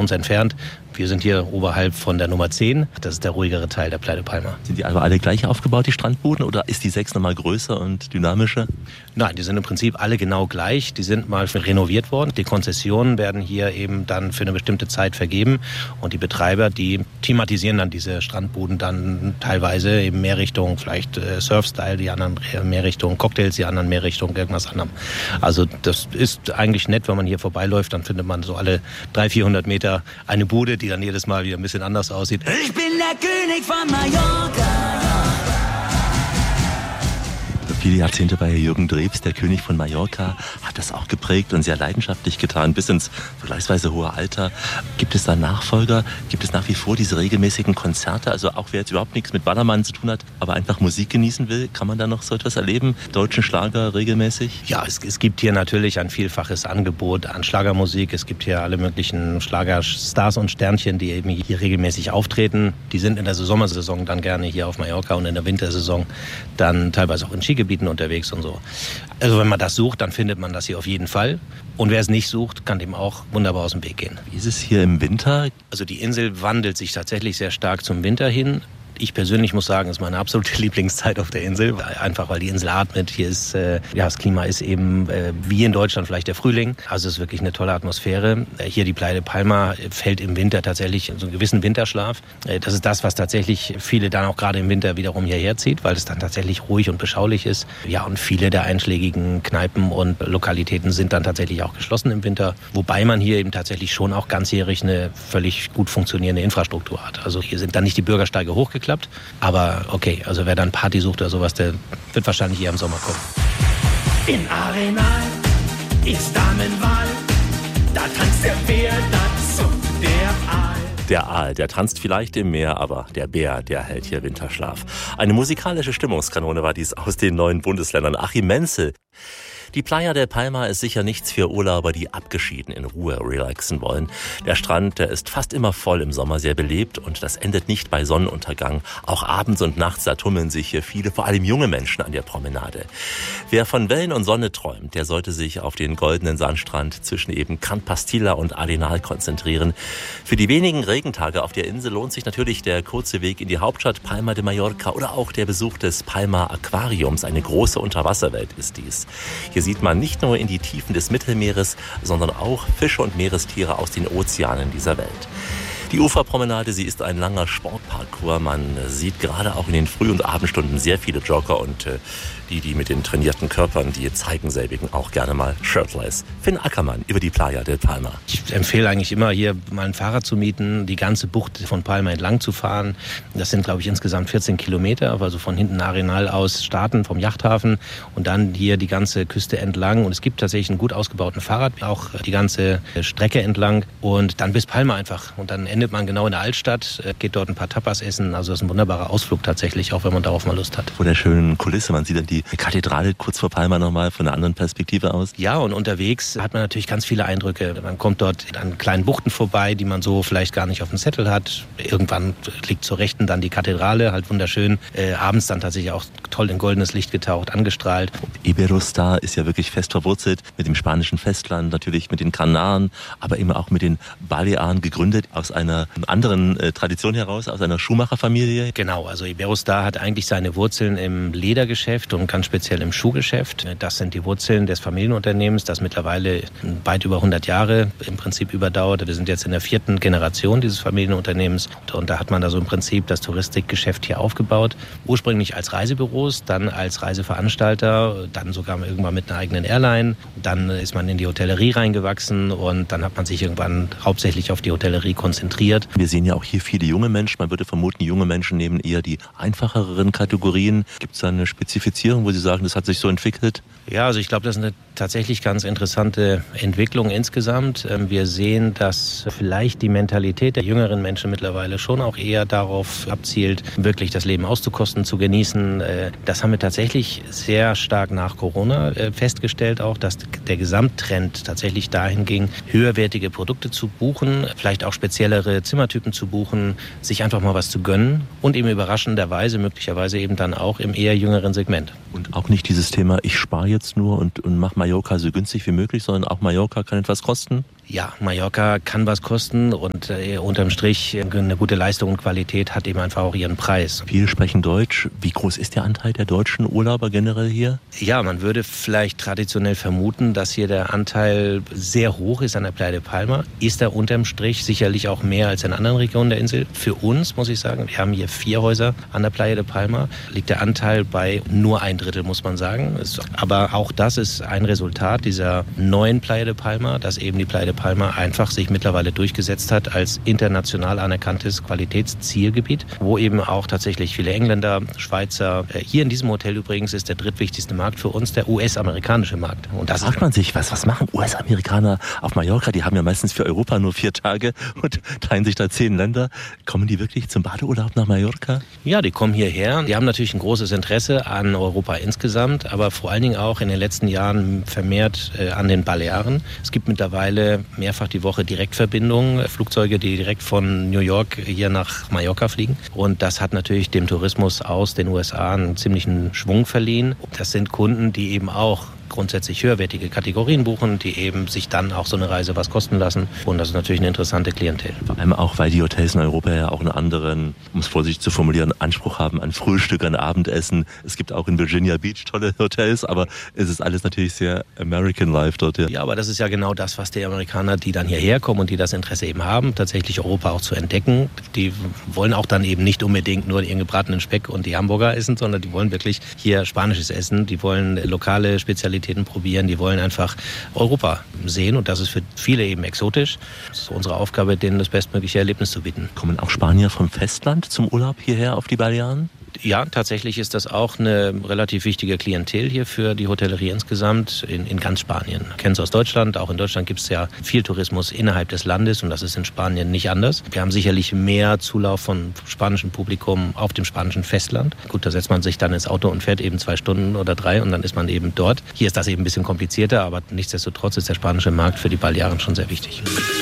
uns entfernt. Wir sind hier oberhalb von der Nummer 10. Das ist der ruhigere Teil der Playa de Palma. Sind die aber alle gleich aufgebaut, die Strandbuden, oder ist die 6 nochmal größer und dynamischer? Nein, die sind im Prinzip alle genau gleich. Die sind mal renoviert worden. Die Konzessionen werden hier eben dann für eine bestimmte Zeit vergeben. Und die Betreiber, die thematisieren dann diese Strandbuden dann teilweise eben mehr Richtung vielleicht Surfstyle, die anderen mehr Richtung Cocktails, die anderen mehr Richtung irgendwas anderem. Also das ist eigentlich nett, wenn man hier vorbeiläuft, dann findet man so alle 300-400 Meter eine Bude, die dann jedes Mal wieder ein bisschen anders aussieht. Ich bin der König von Mallorca. Viele Jahrzehnte war Jürgen Drews, der König von Mallorca, hat das auch geprägt und sehr leidenschaftlich getan, bis ins vergleichsweise hohe Alter. Gibt es da Nachfolger? Gibt es nach wie vor diese regelmäßigen Konzerte? Also auch wer jetzt überhaupt nichts mit Ballermann zu tun hat, aber einfach Musik genießen will, kann man da noch so etwas erleben? Deutschen Schlager regelmäßig? Ja, es gibt hier natürlich ein vielfaches Angebot an Schlagermusik. Es gibt hier alle möglichen Schlagerstars und Sternchen, die eben hier regelmäßig auftreten. Die sind in der Sommersaison dann gerne hier auf Mallorca und in der Wintersaison dann teilweise auch in Skigebieten unterwegs und so. Also wenn man das sucht, dann findet man das hier auf jeden Fall. Und wer es nicht sucht, kann dem auch wunderbar aus dem Weg gehen. Wie ist es hier im Winter? Also die Insel wandelt sich tatsächlich sehr stark zum Winter hin. Ich persönlich muss sagen, es ist meine absolute Lieblingszeit auf der Insel. Einfach weil die Insel atmet. Hier ist, das Klima ist eben wie in Deutschland vielleicht der Frühling. Also es ist wirklich eine tolle Atmosphäre. Hier die Playa de Palma fällt im Winter tatsächlich in so einen gewissen Winterschlaf. Das ist das, was tatsächlich viele dann auch gerade im Winter wiederum hierher zieht, weil es dann tatsächlich ruhig und beschaulich ist. Ja, und viele der einschlägigen Kneipen und Lokalitäten sind dann tatsächlich auch geschlossen im Winter. Wobei man hier eben tatsächlich schon auch ganzjährig eine völlig gut funktionierende Infrastruktur hat. Also hier sind dann nicht die Bürgersteige hochgeklappt. Aber okay, also wer dann Party sucht oder sowas, der wird wahrscheinlich eher im Sommer kommen. In Arenal ist Damenwahl, da tanzt der Bär dazu, der Aal. Der Aal, der tanzt vielleicht im Meer, aber der Bär, der hält hier Winterschlaf. Eine musikalische Stimmungskanone war dies aus den 9 Bundesländern. Achim Menzel. Die Playa de Palma ist sicher nichts für Urlauber, die abgeschieden in Ruhe relaxen wollen. Der Strand, der ist fast immer voll im Sommer, sehr belebt und das endet nicht bei Sonnenuntergang. Auch abends und nachts, da tummeln sich hier viele, vor allem junge Menschen an der Promenade. Wer von Wellen und Sonne träumt, der sollte sich auf den goldenen Sandstrand zwischen eben Can Pastilla und Arenal konzentrieren. Für die wenigen Regentage auf der Insel lohnt sich natürlich der kurze Weg in die Hauptstadt Palma de Mallorca oder auch der Besuch des Palma Aquariums. Eine große Unterwasserwelt ist dies. Hier sieht man nicht nur in die Tiefen des Mittelmeeres, sondern auch Fische und Meerestiere aus den Ozeanen dieser Welt. Die Uferpromenade, sie ist ein langer Sportparcours. Man sieht gerade auch in den Früh- und Abendstunden sehr viele Jogger und die mit den trainierten Körpern, die zeigen selbigen auch gerne mal shirtless. Finn Ackermann über die Playa de Palma. Ich empfehle eigentlich immer, hier mal ein Fahrrad zu mieten, die ganze Bucht von Palma entlang zu fahren. Das sind, glaube ich, insgesamt 14 Kilometer, also von hinten Arenal aus starten, vom Yachthafen und dann hier die ganze Küste entlang. Und es gibt tatsächlich einen gut ausgebauten Fahrrad, auch die ganze Strecke entlang und dann bis Palma einfach. Und dann endet man genau in der Altstadt, geht dort ein paar Tapas essen. Also das ist ein wunderbarer Ausflug tatsächlich, auch wenn man darauf mal Lust hat. Vor der schönen Kulisse, man sieht dann die Kathedrale kurz vor Palma nochmal von einer anderen Perspektive aus. Ja, und unterwegs hat man natürlich ganz viele Eindrücke. Man kommt dort an kleinen Buchten vorbei, die man so vielleicht gar nicht auf dem Zettel hat. Irgendwann liegt zur Rechten dann die Kathedrale, halt wunderschön. Abends dann tatsächlich auch toll in goldenes Licht getaucht, angestrahlt. Iberostar ist ja wirklich fest verwurzelt mit dem spanischen Festland, natürlich mit den Kanaren, aber eben auch mit den Balearen, gegründet aus einer anderen Tradition heraus, aus einer Schuhmacherfamilie. Genau, also Iberostar hat eigentlich seine Wurzeln im Ledergeschäft und ganz speziell im Schuhgeschäft. Das sind die Wurzeln des Familienunternehmens, das mittlerweile weit über 100 Jahre im Prinzip überdauert. Wir sind jetzt in der 4. Generation dieses Familienunternehmens und da hat man da so im Prinzip das Touristikgeschäft hier aufgebaut. Ursprünglich als Reisebüros, dann als Reiseveranstalter, dann sogar irgendwann mit einer eigenen Airline. Dann ist man in die Hotellerie reingewachsen und dann hat man sich irgendwann hauptsächlich auf die Hotellerie konzentriert. Wir sehen ja auch hier viele junge Menschen. Man würde vermuten, junge Menschen nehmen eher die einfacheren Kategorien. Gibt es da eine Spezifizierung, wo Sie sagen, das hat sich so entwickelt? Ja, also ich glaube, das ist eine tatsächlich ganz interessante Entwicklung insgesamt. Wir sehen, dass vielleicht die Mentalität der jüngeren Menschen mittlerweile schon auch eher darauf abzielt, wirklich das Leben auszukosten, zu genießen. Das haben wir tatsächlich sehr stark nach Corona festgestellt auch, dass der Gesamttrend tatsächlich dahin ging, höherwertige Produkte zu buchen, vielleicht auch speziellere Zimmertypen zu buchen, sich einfach mal was zu gönnen und eben überraschenderweise möglicherweise eben dann auch im eher jüngeren Segment. Und auch nicht dieses Thema, ich spare jetzt nur und mache Mallorca so günstig wie möglich, sondern auch Mallorca kann etwas kosten? Ja, Mallorca kann was kosten und unterm Strich eine gute Leistung und Qualität hat eben einfach auch ihren Preis. Viele sprechen Deutsch. Wie groß ist der Anteil der deutschen Urlauber generell hier? Ja, man würde vielleicht traditionell vermuten, dass hier der Anteil sehr hoch ist an der Playa de Palma. Ist er unterm Strich sicherlich auch mehr als in anderen Regionen der Insel. Für uns, muss ich sagen, wir haben hier 4 Häuser an der Playa de Palma, liegt der Anteil bei nur 1/3, muss man sagen. Aber auch das ist ein Resultat dieser neuen Playa de Palma, dass eben die Playa de Palma einfach sich mittlerweile durchgesetzt hat als international anerkanntes Qualitätszielgebiet, wo eben auch tatsächlich viele Engländer, Schweizer, hier in diesem Hotel übrigens ist der drittwichtigste Markt für uns der US-amerikanische Markt. Und das fragt man sich, was machen US-Amerikaner auf Mallorca? Die haben ja meistens für Europa nur 4 Tage und teilen sich da 10 Länder. Kommen die wirklich zum Badeurlaub nach Mallorca? Ja, die kommen hierher. Die haben natürlich ein großes Interesse an Europa insgesamt, aber vor allen Dingen auch in den letzten Jahren vermehrt an den Balearen. Es gibt mittlerweile mehrfach die Woche Direktverbindungen, Flugzeuge, die direkt von New York hier nach Mallorca fliegen. Und das hat natürlich dem Tourismus aus den USA einen ziemlichen Schwung verliehen. Das sind Kunden, die eben auch grundsätzlich höherwertige Kategorien buchen, die eben sich dann auch so eine Reise was kosten lassen. Und das ist natürlich eine interessante Klientel. Vor allem auch, weil die Hotels in Europa ja auch einen anderen, um es vorsichtig zu formulieren, Anspruch haben an Frühstück, an Abendessen. Es gibt auch in Virginia Beach tolle Hotels, aber es ist alles natürlich sehr American Life dort. Ja, aber das ist ja genau das, was die Amerikaner, die dann hierher kommen und die das Interesse eben haben, tatsächlich Europa auch zu entdecken. Die wollen auch dann eben nicht unbedingt nur ihren gebratenen Speck und die Hamburger essen, sondern die wollen wirklich hier spanisches Essen. Die wollen lokale Spezialitäten probieren, die wollen einfach Europa sehen und das ist für viele eben exotisch. Es ist unsere Aufgabe, denen das bestmögliche Erlebnis zu bieten. Kommen auch Spanier vom Festland zum Urlaub hierher auf die Balearen? Ja, tatsächlich ist das auch eine relativ wichtige Klientel hier für die Hotellerie insgesamt in ganz Spanien. Kennen Sie aus Deutschland, auch in Deutschland gibt es ja viel Tourismus innerhalb des Landes und das ist in Spanien nicht anders. Wir haben sicherlich mehr Zulauf von spanischem Publikum auf dem spanischen Festland. Gut, da setzt man sich dann ins Auto und fährt eben 2 Stunden oder 3 und dann ist man eben dort. Hier ist das eben ein bisschen komplizierter, aber nichtsdestotrotz ist der spanische Markt für die Balearen schon sehr wichtig.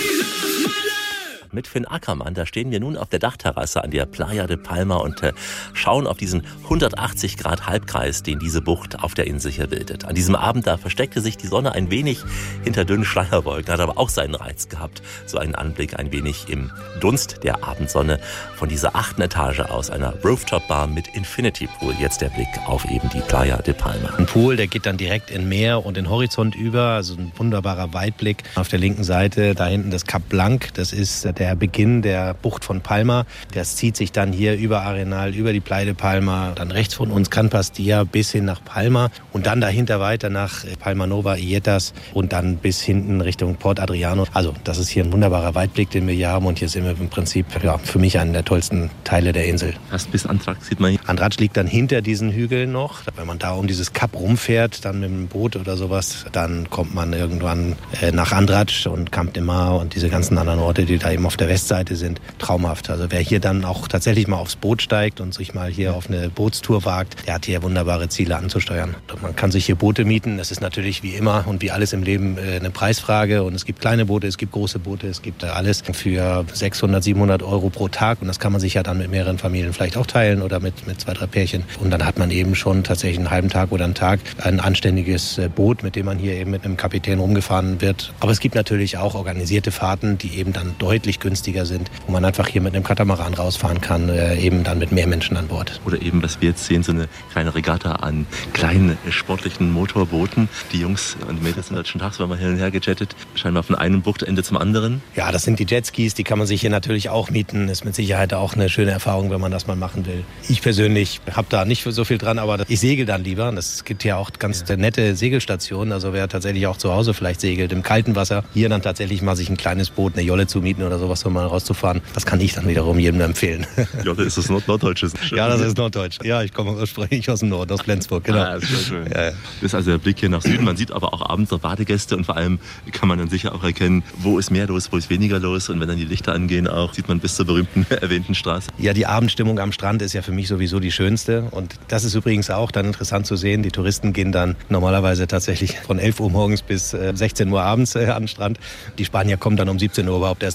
Mit Finn Ackermann, da stehen wir nun auf der Dachterrasse an der Playa de Palma und schauen auf diesen 180-Grad-Halbkreis, den diese Bucht auf der Insel hier bildet. An diesem Abend, da versteckte sich die Sonne ein wenig hinter dünnen Schleierwolken, hat aber auch seinen Reiz gehabt. So einen Anblick ein wenig im Dunst der Abendsonne von dieser 8. Etage aus einer Rooftop-Bar mit Infinity Pool. Jetzt der Blick auf eben die Playa de Palma. Ein Pool, der geht dann direkt in Meer und den Horizont über, also ein wunderbarer Weitblick. Auf der linken Seite, da hinten das Cap Blanc, das ist der Beginn der Bucht von Palma. Das zieht sich dann hier über Arenal, über die Playa de Palma, dann rechts von uns Can Pastilla bis hin nach Palma und dann dahinter weiter nach Palma Nova, Illetas und dann bis hinten Richtung Port Adriano. Also das ist hier ein wunderbarer Weitblick, den wir hier haben und hier sind wir im Prinzip für mich einen der tollsten Teile der Insel. Fast bis Andratx sieht man hier. Andratx liegt dann hinter diesen Hügeln noch. Wenn man da um dieses Kap rumfährt, dann mit dem Boot oder sowas, dann kommt man irgendwann nach Andratx und Camp de Mar und diese ganzen anderen Orte, die da eben auf der Westseite sind, traumhaft. Also wer hier dann auch tatsächlich mal aufs Boot steigt und sich mal hier auf eine Bootstour wagt, der hat hier wunderbare Ziele anzusteuern. Man kann sich hier Boote mieten. Das ist natürlich wie immer und wie alles im Leben eine Preisfrage. Und es gibt kleine Boote, es gibt große Boote, es gibt alles für 600, 700 Euro pro Tag. Und das kann man sich ja dann mit mehreren Familien vielleicht auch teilen oder mit 2, 3 Pärchen. Und dann hat man eben schon tatsächlich einen halben Tag oder einen Tag ein anständiges Boot, mit dem man hier eben mit einem Kapitän rumgefahren wird. Aber es gibt natürlich auch organisierte Fahrten, die eben dann deutlich günstiger sind, wo man einfach hier mit einem Katamaran rausfahren kann, eben dann mit mehr Menschen an Bord. Oder eben, was wir jetzt sehen, so eine kleine Regatta an kleinen sportlichen Motorbooten. Die Jungs und Mädels sind halt schon tagsüber hin und her gejettet, scheinbar von einem Buchtende zum anderen. Ja, das sind die Jetskis, die kann man sich hier natürlich auch mieten. Ist mit Sicherheit auch eine schöne Erfahrung, wenn man das mal machen will. Ich persönlich habe da nicht so viel dran, aber ich segel dann lieber. Es gibt hier auch ganz nette Segelstationen, also wer tatsächlich auch zu Hause vielleicht segelt, im kalten Wasser, hier dann tatsächlich mal sich ein kleines Boot, eine Jolle zu mieten oder sowas, um mal rauszufahren. Das kann ich dann wiederum jedem empfehlen. Jolle, ist das Norddeutsches? Ja, das ist Norddeutsch. Ja, ich komme ursprünglich aus dem Norden, aus Flensburg, genau. Ah, das ist schön. Ja. Das ist also der Blick hier nach Süden. Man sieht aber auch abends noch Badegäste und vor allem kann man dann sicher auch erkennen, wo ist mehr los, wo ist weniger los. Und wenn dann die Lichter angehen, auch sieht man bis zur berühmten erwähnten Straße. Ja, die Abendstimmung am Strand ist ja für mich sowieso die schönste. Und das ist übrigens auch dann interessant zu sehen. Die Touristen gehen dann normalerweise tatsächlich von 11 Uhr morgens bis 16 Uhr abends an den Strand. Die Spanier kommen dann um 17 Uhr überhaupt erst raus und gehen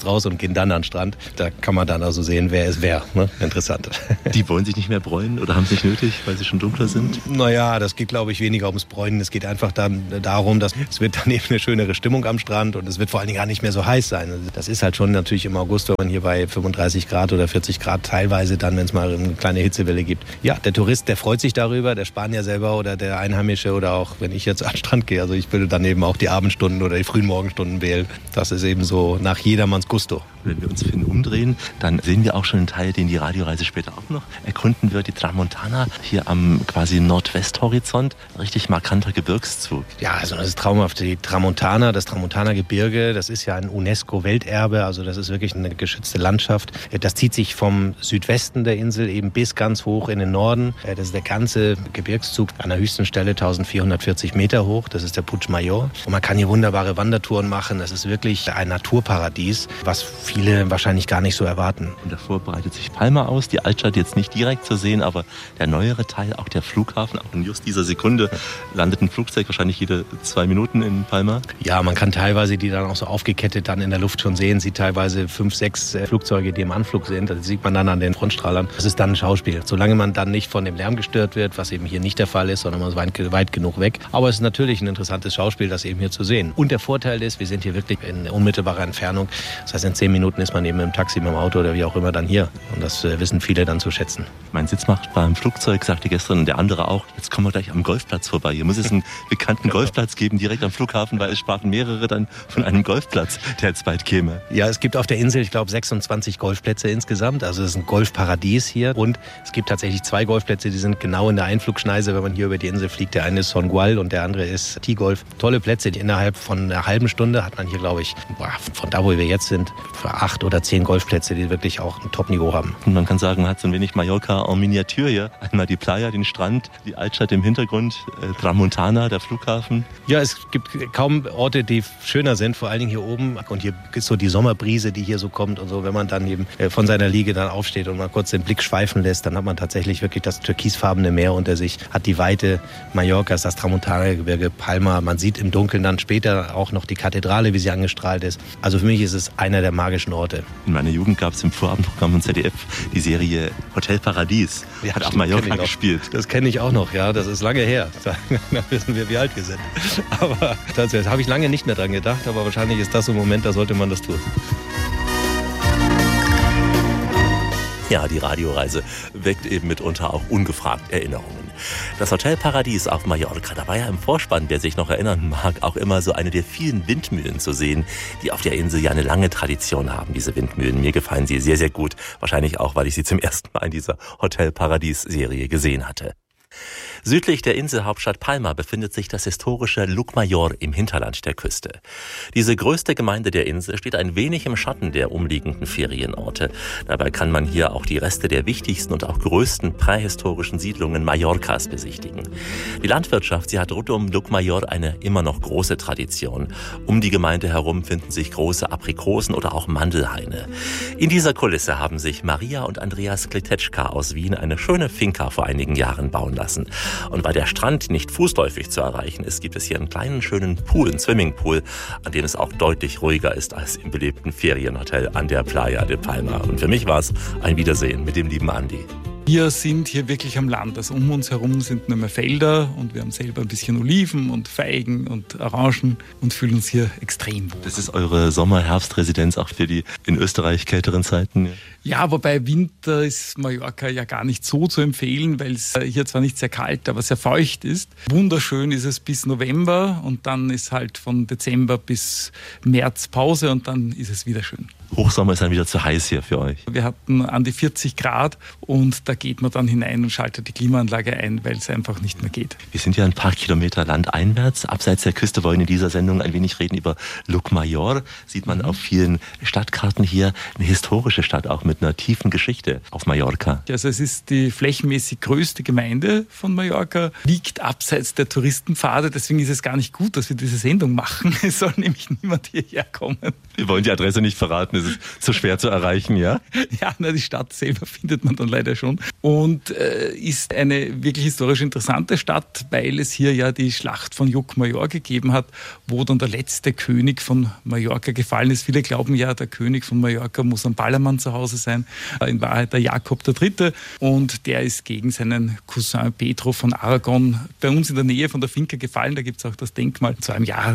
beginnt dann an den Strand. Da kann man dann also sehen, wer ist wer. Ne? Interessant. Die wollen sich nicht mehr bräunen oder haben es nicht nötig, weil sie schon dunkler sind? Naja, das geht, glaube ich, weniger ums Bräunen. Es geht einfach dann darum, dass es wird dann eben eine schönere Stimmung am Strand und es wird vor allen Dingen gar nicht mehr so heiß sein. Also das ist halt schon natürlich im August, wenn man hier bei 35 Grad oder 40 Grad teilweise dann, wenn es mal eine kleine Hitzewelle gibt. Ja, der Tourist, der freut sich darüber, der Spanier selber oder der Einheimische oder auch, wenn ich jetzt an den Strand gehe. Also ich würde dann eben auch die Abendstunden oder die frühen Morgenstunden wählen. Das ist eben so nach jedermanns Gusto. Wenn wir uns Finn umdrehen, dann sehen wir auch schon einen Teil, den die Radioreise später auch noch erkunden wird. Die Tramontana hier am quasi Nordwesthorizont. Richtig markanter Gebirgszug. Ja, also das ist traumhaft. Die Tramontana, das Tramontana-Gebirge, das ist ja ein UNESCO-Welterbe. Also das ist wirklich eine geschützte Landschaft. Das zieht sich vom Südwesten der Insel eben bis ganz hoch in den Norden. Das ist der ganze Gebirgszug an der höchsten Stelle 1440 Meter hoch. Das ist der Puig Mayor. Und man kann hier wunderbare Wandertouren machen. Das ist wirklich ein Naturparadies, was viele wahrscheinlich gar nicht so erwarten. Und davor breitet sich Palma aus. Die Altstadt jetzt nicht direkt zu sehen, aber der neuere Teil, auch der Flughafen. Auch in just dieser Sekunde landet ein Flugzeug wahrscheinlich jede 2 Minuten in Palma. Ja, man kann teilweise die dann auch so aufgekettet dann in der Luft schon sehen. Sieht teilweise 5, 6 Flugzeuge, die im Anflug sind. Das sieht man dann an den Frontstrahlern. Das ist dann ein Schauspiel. Solange man dann nicht von dem Lärm gestört wird, was eben hier nicht der Fall ist, sondern man ist weit genug weg. Aber es ist natürlich ein interessantes Schauspiel, das eben hier zu sehen. Und der Vorteil ist, wir sind hier wirklich in unmittelbarer Entfernung. Das heißt, in 10 Minuten ist man eben im Taxi, mit dem Auto oder wie auch immer dann hier. Und das wissen viele dann zu schätzen. Mein Sitzmacher im Flugzeug sagte gestern, der andere auch, jetzt kommen wir gleich am Golfplatz vorbei. Hier muss es einen bekannten Golfplatz geben, direkt am Flughafen, weil es sprachen mehrere dann von einem Golfplatz, der jetzt bald käme. Ja, es gibt auf der Insel, ich glaube, 26 Golfplätze insgesamt. Also es ist ein Golfparadies hier. Und es gibt tatsächlich 2 Golfplätze, die sind genau in der Einflugschneise, wenn man hier über die Insel fliegt. Der eine ist Songual und der andere ist T-Golf. Tolle Plätze. Innerhalb von einer halben Stunde hat man hier, glaube ich, von da, wo wir jetzt sind, für 8 oder 10 Golfplätze, die wirklich auch ein Top-Niveau haben. Und man kann sagen, man hat so ein wenig Mallorca en Miniatur hier. Einmal die Playa, den Strand, die Altstadt im Hintergrund, Tramontana, der Flughafen. Ja, es gibt kaum Orte, die schöner sind, vor allen Dingen hier oben. Und hier ist so die Sommerbrise, die hier so kommt und so. Wenn man dann eben von seiner Liege dann aufsteht und mal kurz den Blick schweifen lässt, dann hat man tatsächlich wirklich das türkisfarbene Meer unter sich, hat die Weite Mallorcas, das Tramontana-Gebirge, Palma. Man sieht im Dunkeln dann später auch noch die Kathedrale, wie sie angestrahlt ist. Also für mich ist es einer der magischen Orte. In meiner Jugend gab es im Vorabendprogramm von ZDF die Serie Hotel Paradies. Ja, hat auf Mallorca gespielt. Das kenne ich auch noch, ja. Das ist lange her. Da wissen wir, wie alt wir sind. Aber das habe ich lange nicht mehr dran gedacht. Aber wahrscheinlich ist das so ein Moment, da sollte man das tun. Ja, die Radioreise weckt eben mitunter auch ungefragt Erinnerungen. Das Hotel Paradies auf Mallorca, da war ja im Vorspann, wer sich noch erinnern mag, auch immer so eine der vielen Windmühlen zu sehen, die auf der Insel ja eine lange Tradition haben, diese Windmühlen. Mir gefallen sie sehr, sehr gut. Wahrscheinlich auch, weil ich sie zum ersten Mal in dieser Hotel Paradies-Serie gesehen hatte. Südlich der Inselhauptstadt Palma befindet sich das historische Llucmajor im Hinterland der Küste. Diese größte Gemeinde der Insel steht ein wenig im Schatten der umliegenden Ferienorte. Dabei kann man hier auch die Reste der wichtigsten und auch größten prähistorischen Siedlungen Mallorcas besichtigen. Die Landwirtschaft, sie hat rund um Llucmajor eine immer noch große Tradition. Um die Gemeinde herum finden sich große Aprikosen oder auch Mandelhaine. In dieser Kulisse haben sich Maria und Andreas Kletetschka aus Wien eine schöne Finca vor einigen Jahren bauen lassen. Und weil der Strand nicht fußläufig zu erreichen ist, gibt es hier einen kleinen, schönen Pool, einen Swimmingpool, an dem es auch deutlich ruhiger ist als im belebten Ferienhotel an der Playa de Palma. Und für mich war es ein Wiedersehen mit dem lieben Andi. Wir sind hier wirklich am Land. Also um uns herum sind nur mehr Felder und wir haben selber ein bisschen Oliven und Feigen und Orangen und fühlen uns hier extrem wohl. Das ist eure Sommer-Herbstresidenz auch für die in Österreich kälteren Zeiten? Ja, wobei Winter ist Mallorca ja gar nicht so zu empfehlen, weil es hier zwar nicht sehr kalt, aber sehr feucht ist. Wunderschön ist es bis November und dann ist halt von Dezember bis März Pause und dann ist es wieder schön. Hochsommer ist dann wieder zu heiß hier für euch. Wir hatten an die 40 Grad und da geht man dann hinein und schaltet die Klimaanlage ein, weil es einfach nicht mehr geht. Wir sind ja ein paar Kilometer landeinwärts. Abseits der Küste wollen wir in dieser Sendung ein wenig reden über Llucmajor. Sieht man auf vielen Stadtkarten hier eine historische Stadt, auch mit einer tiefen Geschichte auf Mallorca. Also es ist die flächenmäßig größte Gemeinde von Mallorca, liegt abseits der Touristenpfade. Deswegen ist es gar nicht gut, dass wir diese Sendung machen. Es soll nämlich niemand hierher kommen. Wir wollen die Adresse nicht verraten, es ist zu schwer zu erreichen, ja? Ja, die Stadt selber findet man dann leider schon. und ist eine wirklich historisch interessante Stadt, weil es hier ja die Schlacht von Llucmajor gegeben hat, wo dann der letzte König von Mallorca gefallen ist. Viele glauben ja, der König von Mallorca muss am Ballermann zu Hause sein, in Wahrheit der Jakob III. Und der ist gegen seinen Cousin Pedro von Aragon bei uns in der Nähe von der Finca gefallen. Da gibt es auch das Denkmal zu einem Jahr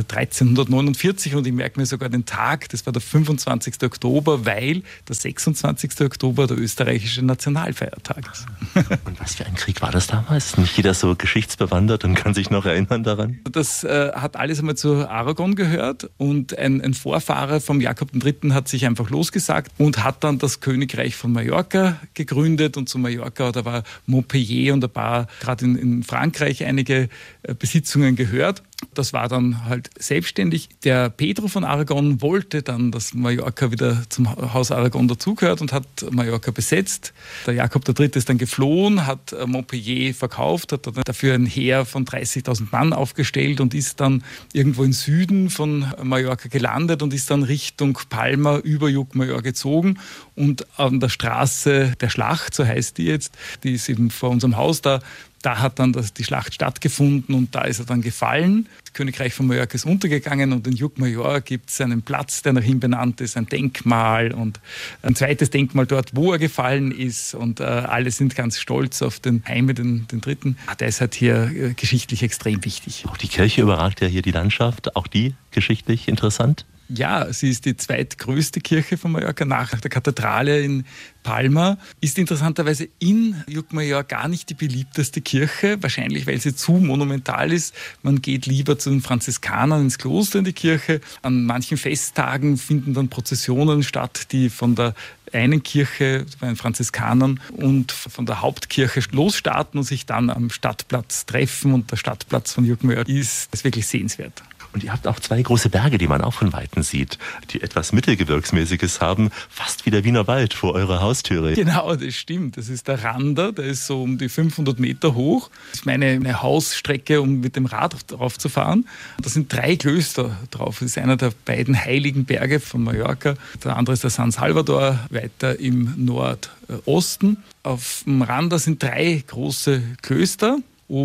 1349 und ich merke mir sogar den Tag, das war der 25. Oktober, weil der 26. Oktober der österreichische Nationalfeiertag ist. Und was für ein Krieg war das damals? Nicht jeder so geschichtsbewandert und kann sich noch erinnern daran? Das hat alles einmal zu Aragon gehört und ein Vorfahre vom Jakob III. Hat sich einfach losgesagt und hat dann das Königreich von Mallorca gegründet und zu Mallorca, da war Montpellier und ein paar, gerade in Frankreich, einige Besitzungen gehört. Das war dann halt selbstständig. Der Pedro von Aragon wollte dann, dass Mallorca wieder zum Haus Aragon dazugehört und hat Mallorca besetzt. Der Jakob III. Ist dann geflohen, hat Montpellier verkauft, hat dafür ein Heer von 30.000 Mann aufgestellt und ist dann irgendwo im Süden von Mallorca gelandet und ist dann Richtung Palma über Llucmajor gezogen. Und an der Straße der Schlacht, so heißt die jetzt, die ist eben vor unserem Haus da hat dann die Schlacht stattgefunden und da ist er dann gefallen. Das Königreich von Mallorca ist untergegangen und in Llucmajor gibt es einen Platz, der nach ihm benannt ist, ein Denkmal und ein zweites Denkmal dort, wo er gefallen ist und alle sind ganz stolz auf den Jaime, den Dritten. Der ist halt hier geschichtlich extrem wichtig. Auch die Kirche überragt ja hier die Landschaft, auch die geschichtlich interessant? Ja, sie ist die zweitgrößte Kirche von Mallorca nach der Kathedrale in Palma. Ist interessanterweise in Llucmajor gar nicht die beliebteste Kirche, wahrscheinlich weil sie zu monumental ist. Man geht lieber zu den Franziskanern ins Kloster in die Kirche. An manchen Festtagen finden dann Prozessionen statt, die von der einen Kirche, bei den Franziskanern und von der Hauptkirche losstarten und sich dann am Stadtplatz treffen. Und der Stadtplatz von Llucmajor ist wirklich sehenswert. Und ihr habt auch zwei große Berge, die man auch von Weitem sieht, die etwas Mittelgebirgsmäßiges haben, fast wie der Wiener Wald vor eurer Haustüre. Genau, das stimmt. Das ist der Rander, der ist so um die 500 Meter hoch. Das ist meine Hausstrecke, um mit dem Rad drauf zu fahren. Da sind 3 Klöster drauf. Das ist einer der beiden heiligen Berge von Mallorca. Der andere ist der San Salvador, weiter im Nordosten. Auf dem Rander sind 3 große Klöster.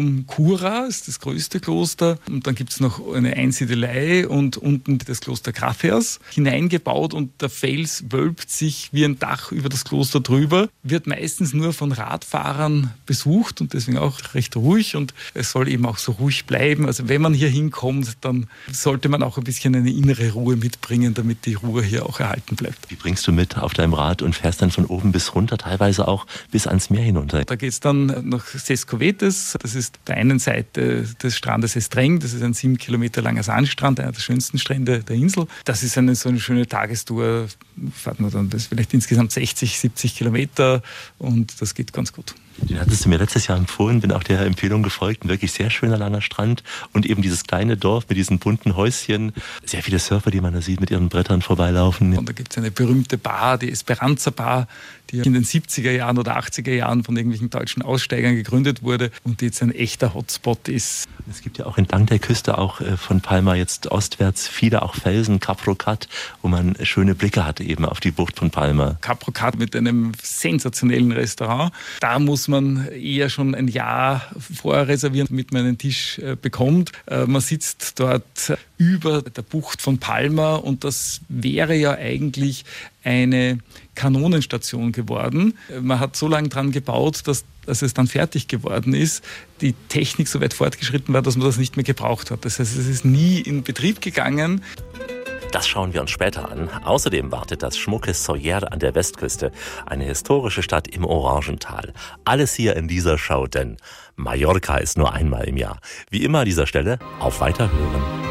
Cura ist das größte Kloster und dann gibt es noch eine Einsiedelei und unten das Kloster Grafers hineingebaut und der Fels wölbt sich wie ein Dach über das Kloster drüber, wird meistens nur von Radfahrern besucht und deswegen auch recht ruhig und es soll eben auch so ruhig bleiben. Also wenn man hier hinkommt, dann sollte man auch ein bisschen eine innere Ruhe mitbringen, damit die Ruhe hier auch erhalten bleibt. Wie bringst du mit auf deinem Rad und fährst dann von oben bis runter, teilweise auch bis ans Meer hinunter? Da geht es dann nach Sescovetes. Das ist auf der einen Seite des Strandes Estreng, das ist ein 7 Kilometer langer Sandstrand, einer der schönsten Strände der Insel. Das ist so eine schöne Tagestour, fährt man dann vielleicht insgesamt 60, 70 Kilometer und das geht ganz gut. Den hattest du mir letztes Jahr empfohlen, bin auch der Empfehlung gefolgt. Ein wirklich sehr schöner langer Strand und eben dieses kleine Dorf mit diesen bunten Häuschen. Sehr viele Surfer, die man da sieht, mit ihren Brettern vorbeilaufen. Und da gibt es eine berühmte Bar, die Esperanza Bar, die in den 70er Jahren oder 80er Jahren von irgendwelchen deutschen Aussteigern gegründet wurde und die jetzt ein echter Hotspot ist. Es gibt ja auch entlang der Küste auch von Palma jetzt ostwärts viele auch Felsen, Cap Rocat, wo man schöne Blicke hat eben auf die Bucht von Palma. Cap Rocat mit einem sensationellen Restaurant. Da muss man eher schon ein Jahr vorher reservieren, damit man einen Tisch bekommt. Man sitzt dort über der Bucht von Palma und das wäre ja eigentlich eine Kanonenstation geworden. Man hat so lange dran gebaut, dass es dann fertig geworden ist, die Technik so weit fortgeschritten war, dass man das nicht mehr gebraucht hat. Das heißt, es ist nie in Betrieb gegangen. Das schauen wir uns später an. Außerdem wartet das schmucke Sóller an der Westküste, eine historische Stadt im Orangental. Alles hier in dieser Show, denn Mallorca ist nur einmal im Jahr. Wie immer an dieser Stelle, auf Weiterhören.